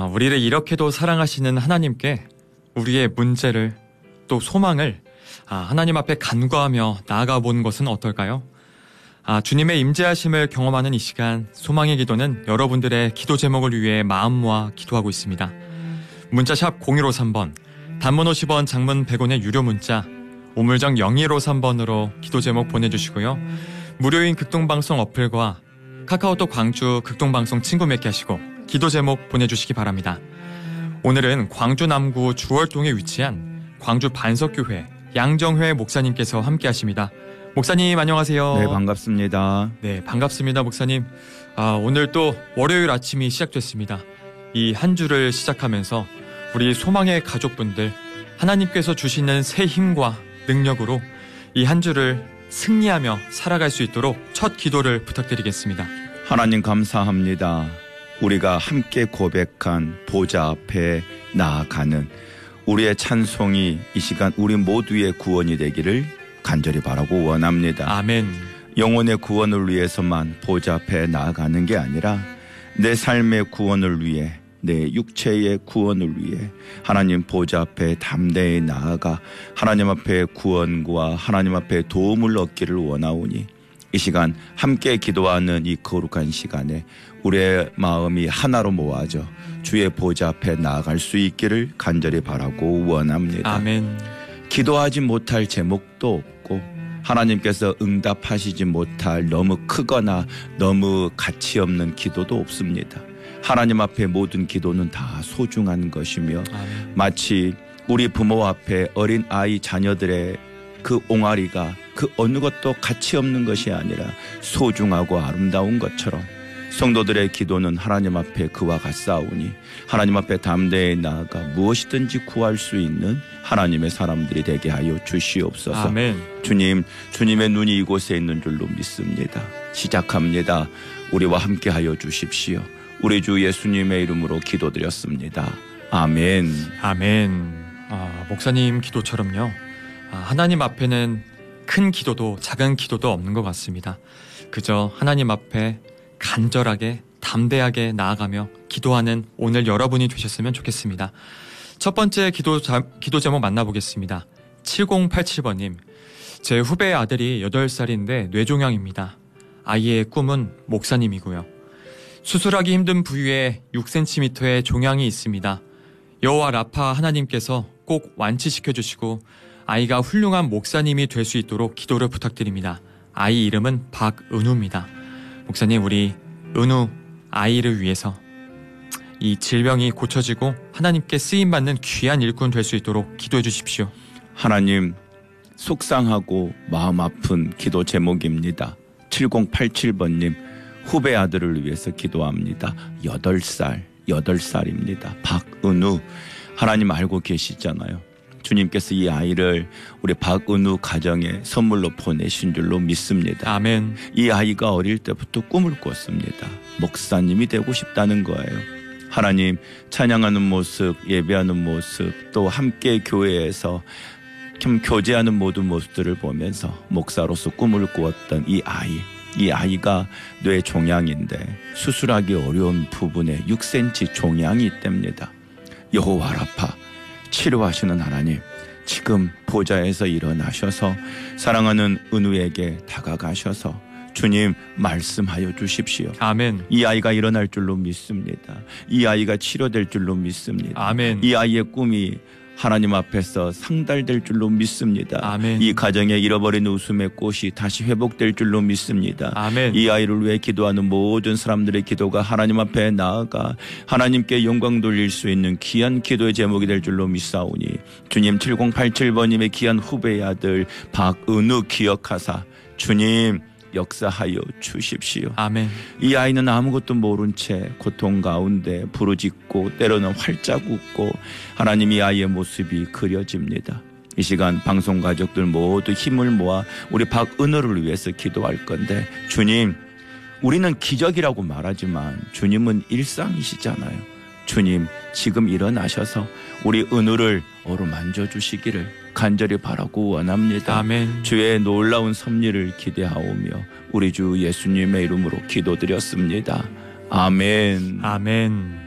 우리를 이렇게도 사랑하시는 하나님께 우리의 문제를 또 소망을 하나님 앞에 간구하며 나아가 보는 것은 어떨까요? 주님의 임재하심을 경험하는 이 시간 소망의 기도는 여러분들의 기도 제목을 위해 마음 모아 기도하고 있습니다. 문자샵 0153번, 단문 50원, 장문 100원의 유료 문자, 우물정 0153번으로 기도 제목 보내주시고요. 무료인 극동방송 어플과 카카오톡 광주 극동방송 친구 맺게 하시고 기도 제목 보내주시기 바랍니다. 오늘은 광주 남구 주월동에 위치한 광주 반석교회 양정회 목사님께서 함께 하십니다. 목사님 안녕하세요. 네, 반갑습니다. 네, 반갑습니다 목사님. 오늘 또 월요일 아침이 시작됐습니다. 이 한 주를 시작하면서 우리 소망의 가족분들 하나님께서 주시는 새 힘과 능력으로 이 한 주를 승리하며 살아갈 수 있도록 첫 기도를 부탁드리겠습니다. 하나님 감사합니다. 우리가 함께 고백한 보좌 앞에 나아가는 우리의 찬송이 이 시간 우리 모두의 구원이 되기를 간절히 바라고 원합니다. 아멘. 영혼의 구원을 위해서만 보좌 앞에 나아가는 게 아니라 내 삶의 구원을 위해, 내 육체의 구원을 위해 하나님 보좌 앞에 담대히 나아가 하나님 앞에 구원과 하나님 앞에 도움을 얻기를 원하오니 이 시간 함께 기도하는 이 거룩한 시간에 우리의 마음이 하나로 모아져 주의 보좌 앞에 나아갈 수 있기를 간절히 바라고 원합니다. 아멘. 기도하지 못할 제목도 없고 하나님께서 응답하시지 못할 너무 크거나 너무 가치 없는 기도도 없습니다. 하나님 앞에 모든 기도는 다 소중한 것이며 마치 우리 부모 앞에 어린 아이 자녀들의 그 옹알이가 그 어느 것도 가치 없는 것이 아니라 소중하고 아름다운 것처럼 성도들의 기도는 하나님 앞에 그와 같사오니 하나님 앞에 담대히 나아가 무엇이든지 구할 수 있는 하나님의 사람들이 되게 하여 주시옵소서. 아멘. 주님의 눈이 이곳에 있는 줄로 믿습니다. 시작합니다. 우리와 함께 하여 주십시오. 우리 주 예수님의 이름으로 기도드렸습니다. 아멘. 아멘. 목사님 기도처럼요. 하나님 앞에는 큰 기도도 작은 기도도 없는 것 같습니다. 그저 하나님 앞에 간절하게 담대하게 나아가며 기도하는 오늘 여러분이 되셨으면 좋겠습니다. 첫 번째 기도 제목 만나보겠습니다. 7087번님. 제 후배 아들이 8살인데 뇌종양입니다. 아이의 꿈은 목사님이고요. 수술하기 힘든 부위에 6cm의 종양이 있습니다. 여호와 라파 하나님께서 꼭 완치시켜주시고 아이가 훌륭한 목사님이 될 수 있도록 기도를 부탁드립니다. 아이 이름은 박은우입니다. 목사님, 우리 은우 아이를 위해서 이 질병이 고쳐지고 하나님께 쓰임받는 귀한 일꾼 될 수 있도록 기도해 주십시오. 하나님, 속상하고 마음 아픈 기도 제목입니다. 7087번님, 후배 아들을 위해서 기도합니다. 8살입니다. 박은우. 하나님 알고 계시잖아요. 주님께서 이 아이를 우리 박은우 가정에 선물로 보내신 줄로 믿습니다. 아멘. 이 아이가 어릴 때부터 꿈을 꿨습니다. 목사님이 되고 싶다는 거예요. 하나님, 찬양하는 모습, 예배하는 모습, 또 함께 교회에서 좀 교제하는 모든 모습들을 보면서 목사로서 꿈을 꾸었던 이 아이가 뇌 종양인데 수술하기 어려운 부분에 6cm 종양이 있답니다. 여호와 라파, 치료하시는 하나님, 지금 보좌에서 일어나셔서 사랑하는 은우에게 다가가셔서 주님 말씀하여 주십시오. 아멘. 이 아이가 일어날 줄로 믿습니다. 이 아이가 치료될 줄로 믿습니다. 아멘. 이 아이의 꿈이 하나님 앞에서 상달될 줄로 믿습니다. 아멘. 이 가정에 잃어버린 웃음의 꽃이 다시 회복될 줄로 믿습니다. 아멘. 이 아이를 위해 기도하는 모든 사람들의 기도가 하나님 앞에 나아가 하나님께 영광 돌릴 수 있는 귀한 기도의 제목이 될 줄로 믿사오니 주님, 7087번님의 귀한 후배의 아들 박은우 기억하사 주님 역사하여 주십시오. 아멘. 이 아이는 아무것도 모른 채 고통 가운데 부르짖고 때로는 활짝 웃고 하나님, 이 아이의 모습이 그려집니다. 이 시간 방송 가족들 모두 힘을 모아 우리 박은호를 위해서 기도할 건데, 주님, 우리는 기적이라고 말하지만 주님은 일상이시잖아요. 주님, 지금 일어나셔서 우리 은우를 어루만져 주시기를 간절히 바라고 원합니다. 아멘. 주의 놀라운 섭리를 기대하오며 우리 주 예수님의 이름으로 기도드렸습니다. 아멘. 아멘.